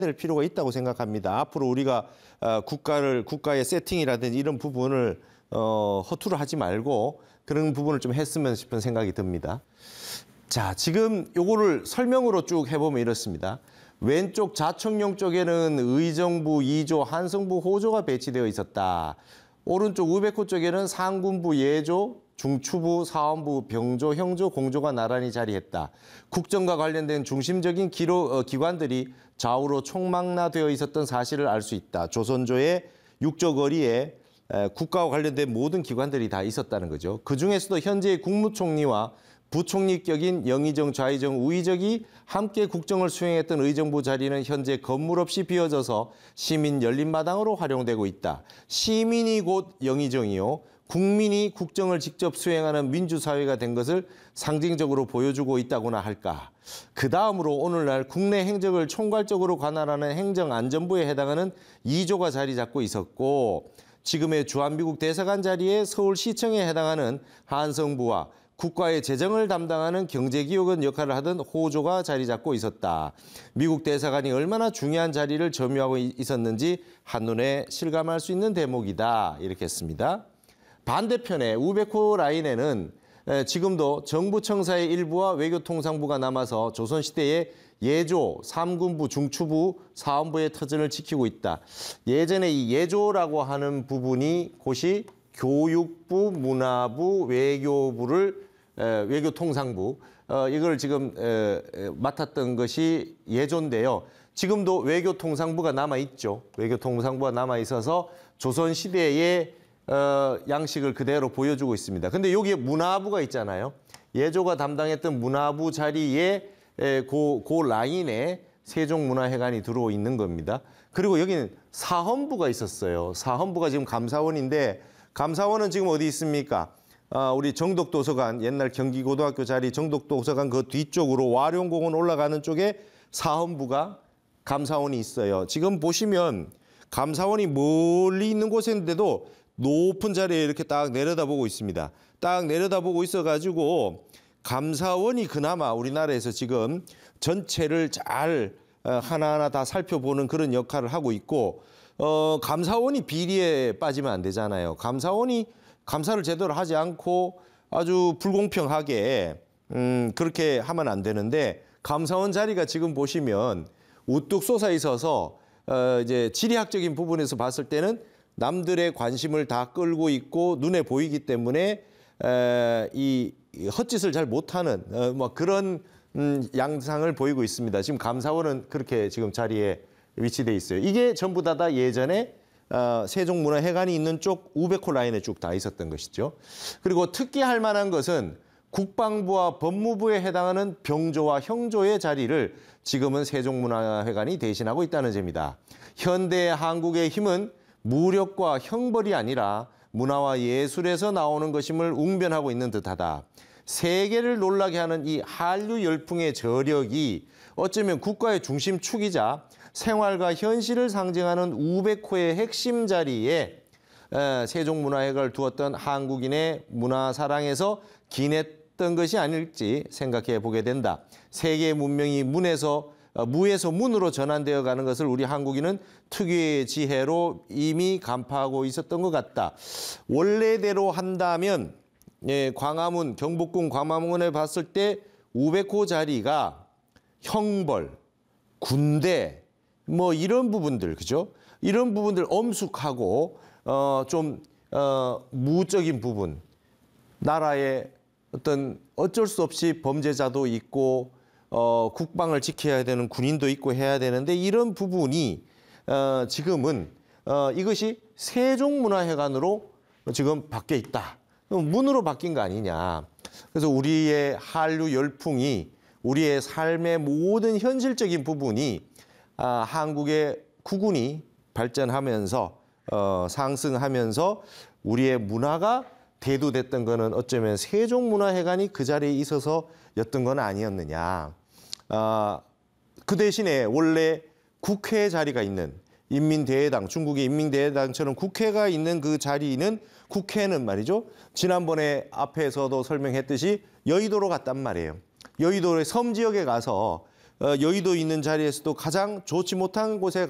될 필요가 있다고 생각합니다. 앞으로 우리가 국가의 세팅이라든지 이런 부분을 허투루 하지 말고 그런 부분을 좀 했으면 싶은 생각이 듭니다. 자, 지금 요거를 설명으로 쭉 해보면 이렇습니다. 왼쪽 자청령 쪽에는 의정부 2조, 한성부 호조가 배치되어 있었다. 오른쪽 우백호 쪽에는 상군부 예조, 중추부, 사원부, 병조, 형조, 공조가 나란히 자리했다. 국정과 관련된 중심적인 기관들이 좌우로 총망라되어 있었던 사실을 알 수 있다. 조선조의 육조거리에 국가와 관련된 모든 기관들이 다 있었다는 거죠. 그중에서도 현재의 국무총리와 부총리격인 영의정, 좌의정, 우의정이 함께 국정을 수행했던 의정부 자리는 현재 건물 없이 비어져서 시민 열린마당으로 활용되고 있다. 시민이 곧 영의정이요. 국민이 국정을 직접 수행하는 민주사회가 된 것을 상징적으로 보여주고 있다고나 할까. 그 다음으로 오늘날 국내 행정을 총괄적으로 관할하는 행정안전부에 해당하는 2조가 자리 잡고 있었고, 지금의 주한미국 대사관 자리에 서울시청에 해당하는 한성부와 국가의 재정을 담당하는 경제기획원 역할을 하던 호조가 자리 잡고 있었다. 미국 대사관이 얼마나 중요한 자리를 점유하고 있었는지 한눈에 실감할 수 있는 대목이다. 이렇게 했습니다. 반대편에 우백호 라인에는 지금도 정부청사의 일부와 외교통상부가 남아서 조선시대의 예조, 삼군부, 중추부, 사원부의 터전을 지키고 있다. 예전에 이 예조라고 하는 부분이 곳이 교육부, 문화부, 외교통상부 이걸 지금 맡았던 것이 예조인데요. 지금도 외교통상부가 남아있죠. 외교통상부가 남아있어서 조선시대의 양식을 그대로 보여주고 있습니다. 근데 여기에 문화부가 있잖아요. 예조가 담당했던 문화부 자리에 그 라인에 세종문화회관이 들어오 있는 겁니다. 그리고 여기는 사헌부가 있었어요. 사헌부가 지금 감사원인데 감사원은 지금 어디 있습니까? 우리 정독도서관, 옛날 경기고등학교 자리 정독도서관 그 뒤쪽으로 와룡공원 올라가는 쪽에 사헌부가 감사원이 있어요. 지금 보시면 감사원이 멀리 있는 곳인데도 높은 자리에 이렇게 딱 내려다보고 있습니다. 딱 내려다보고 있어가지고 감사원이 그나마 우리나라에서 지금 전체를 잘 하나하나 다 살펴보는 그런 역할을 하고 있고, 감사원이 비리에 빠지면 안 되잖아요. 감사원이 감사를 제대로 하지 않고 아주 불공평하게 그렇게 하면 안 되는데, 감사원 자리가 지금 보시면 우뚝 솟아 있어서 이제 지리학적인 부분에서 봤을 때는 남들의 관심을 다 끌고 있고 눈에 보이기 때문에 이 헛짓을 잘 못하는 뭐 그런 양상을 보이고 있습니다. 지금 감사원은 그렇게 지금 자리에 위치돼 있어요. 이게 전부 다 예전에 세종문화회관이 있는 쪽 우백호 라인에 쭉 다 있었던 것이죠. 그리고 특기할 만한 것은 국방부와 법무부에 해당하는 병조와 형조의 자리를 지금은 세종문화회관이 대신하고 있다는 점이다. 현대 한국의 힘은 무력과 형벌이 아니라 문화와 예술에서 나오는 것임을 웅변하고 있는 듯하다. 세계를 놀라게 하는 이 한류 열풍의 저력이 어쩌면 국가의 중심축이자 생활과 현실을 상징하는 우백호의 핵심 자리에 세종문화회관을 두었던 한국인의 문화사랑에서 기냈던 것이 아닐지 생각해 보게 된다. 세계 문명이 무에서 문으로 전환되어 가는 것을 우리 한국인은 특유의 지혜로 이미 간파하고 있었던 것 같다. 원래대로 한다면 광화문, 경복궁 광화문에 봤을 때 우백호 자리가 형벌, 군대 뭐 이런 부분들, 그죠? 이런 부분들 엄숙하고 좀 무적인 부분, 나라의 어쩔 수 없이 범죄자도 있고 국방을 지켜야 되는 군인도 있고 해야 되는데, 이런 부분이 지금은 이것이 세종문화회관으로 지금 바뀌어 있다. 문으로 바뀐 거 아니냐. 그래서 우리의 한류 열풍이 우리의 삶의 모든 현실적인 부분이 한국의 국운이 발전하면서 상승하면서 우리의 문화가 대두됐던 거는 어쩌면 세종문화회관이 그 자리에 있어서였던 건 아니었느냐. 그 대신에 원래 국회 자리가 있는 인민대회당, 중국의 인민대회당처럼 국회가 있는 그 자리는, 국회는 말이죠, 지난번에 앞에서도 설명했듯이 여의도로 갔단 말이에요. 여의도의 섬 지역에 가서 여의도 있는 자리에서도 가장 좋지 못한 곳에